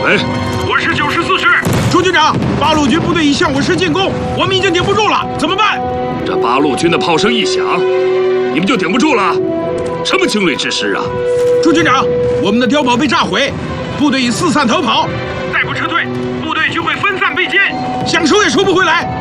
喂， 我是94师。 朱军长，8路军部队已向我师进攻，我们已经顶不住了，怎么办？ 这8路军的炮声一响，你们就顶不住了？什么精锐之师啊！ 朱军长，我们的碉堡被炸毁，部队已四散逃跑， 再不撤退，部队就会分散被歼， 想收也收不回来。